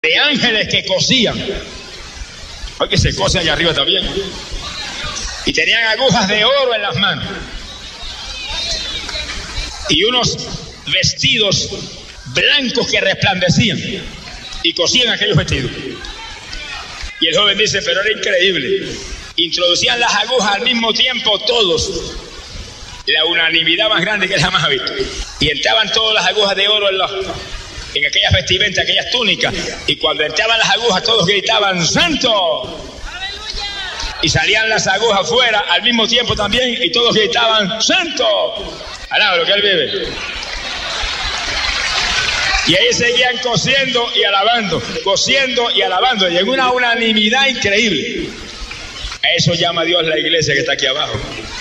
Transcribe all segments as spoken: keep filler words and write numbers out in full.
de ángeles que cosían. Oye, se cose allá arriba también. Y tenían agujas de oro en las manos. Y unos vestidos blancos que resplandecían. Y cosían aquellos vestidos. Y el joven dice, pero era increíble. Introducían las agujas al mismo tiempo todos. La unanimidad más grande que jamás ha visto. Y entraban todas las agujas de oro en, los, en aquellas vestimentas, aquellas túnicas. Y cuando entraban las agujas todos gritaban, ¡Santo! Y salían las agujas fuera al mismo tiempo también y todos gritaban, ¡Santo! Alaba lo que él vive. Y ahí seguían cosiendo y alabando, cosiendo y alabando. Y en una unanimidad increíble. A eso llama Dios la iglesia que está aquí abajo.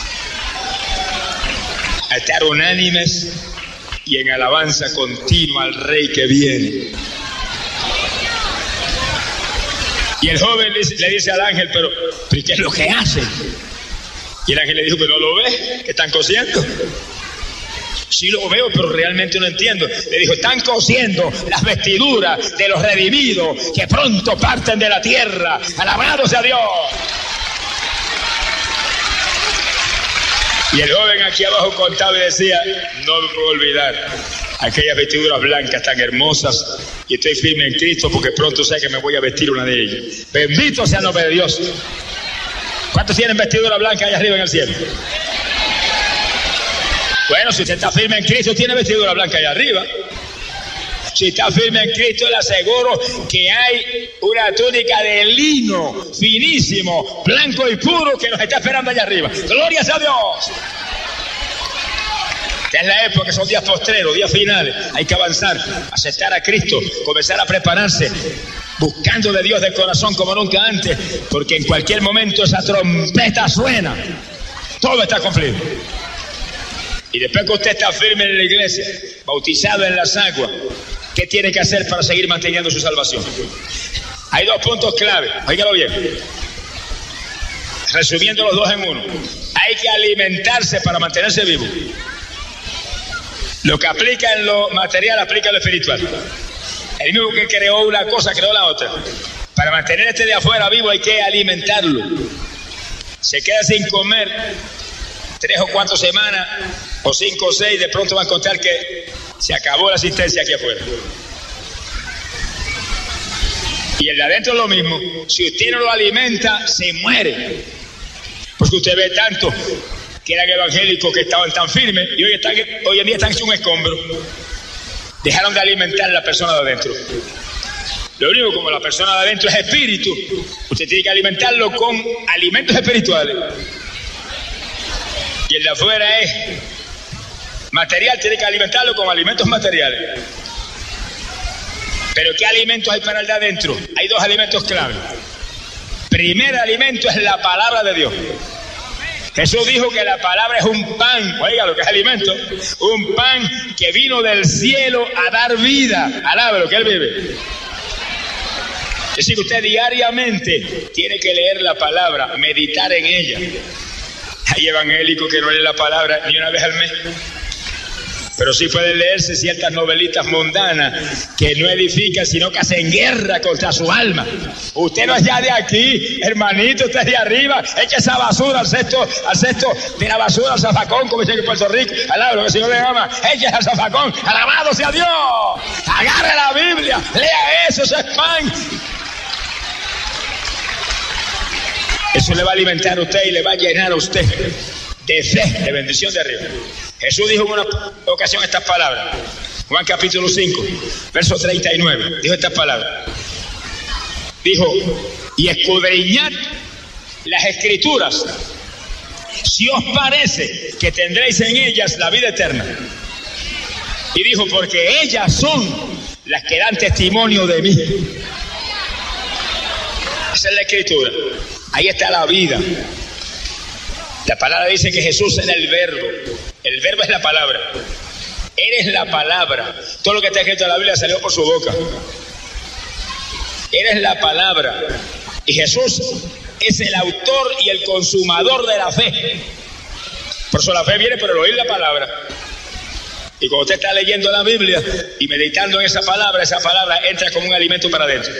A estar unánimes y en alabanza continua al Rey que viene. Y el joven le dice al ángel, pero, pero ¿qué es lo que hacen? Y el ángel le dijo, ¿pero no lo ves? ¿Que están cosiendo? Sí lo veo, pero realmente no entiendo. Le dijo, están cosiendo las vestiduras de los redimidos que pronto parten de la tierra. ¡Alabado sea Dios! Y el joven aquí abajo contaba y decía, no me puedo olvidar aquellas vestiduras blancas tan hermosas y estoy firme en Cristo porque pronto sé que me voy a vestir una de ellas. Bendito sea el nombre de Dios. ¿Cuántos tienen vestidura blanca allá arriba en el cielo? Bueno, si usted está firme en Cristo, tiene vestidura blanca allá arriba. Si está firme en Cristo, le aseguro que hay una túnica de lino finísimo, blanco y puro que nos está esperando allá arriba. ¡Gloria a Dios! Esta es la época, son días postreros, días finales. Hay que avanzar, aceptar a Cristo, comenzar a prepararse, buscando de Dios de corazón como nunca antes, porque en cualquier momento esa trompeta suena. Todo está cumplido. Y después que usted está firme en la iglesia, bautizado en las aguas, ¿qué tiene que hacer para seguir manteniendo su salvación? Hay dos puntos clave, óigalo bien. Resumiendo los dos en uno. Hay que alimentarse para mantenerse vivo. Lo que aplica en lo material, aplica en lo espiritual. El mismo que creó una cosa, creó la otra. Para mantener este de afuera vivo hay que alimentarlo. Se queda sin comer tres o cuatro semanas, o cinco o seis, de pronto va a encontrar que se acabó la asistencia aquí afuera. Y el de adentro es lo mismo. Si usted no lo alimenta, se muere. Porque usted ve tanto que eran evangélicos que estaban tan firmes y hoy, están, hoy en día están en un escombro. Dejaron de alimentar a la persona de adentro. Lo único, como la persona de adentro es espíritu, usted tiene que alimentarlo con alimentos espirituales. Y el de afuera es material, tiene que alimentarlo con alimentos materiales. Pero ¿qué alimentos hay para el de adentro? Hay dos alimentos clave. Primer alimento es la palabra de Dios. Jesús dijo que la palabra es un pan, oiga lo que es alimento, un pan que vino del cielo a dar vida. Alabe lo que él vive. Es decir, que usted diariamente tiene que leer la palabra, meditar en ella. Hay evangélicos que no leen la palabra ni una vez al mes. Pero sí pueden leerse ciertas novelitas mundanas que no edifican, sino que hacen guerra contra su alma. Usted no es ya de aquí, hermanito, usted es de arriba. Echa esa basura al cesto, al cesto de la basura, al zafacón, como dicen en Puerto Rico. Alaba lo que el Señor le llama. Echa al zafacón, alabado sea Dios. Agarre la Biblia, lea eso, eso es pan. Eso le va a alimentar a usted y le va a llenar a usted de fe, de bendición de arriba. Jesús dijo en una ocasión estas palabras. Juan capítulo cinco, verso treinta y nueve. Dijo estas palabras. Dijo, y escudriñad las escrituras, si os parece que tendréis en ellas la vida eterna. Y dijo, porque ellas son las que dan testimonio de mí. Esa es la escritura. Ahí está la vida. La palabra dice que Jesús era el verbo. El verbo es la palabra. Eres la palabra. Todo lo que está escrito en la Biblia salió por su boca. Eres la palabra. Y Jesús es el autor y el consumador de la fe. Por eso la fe viene por el oír la palabra. Y cuando usted está leyendo la Biblia y meditando en esa palabra, esa palabra entra como un alimento para adentro.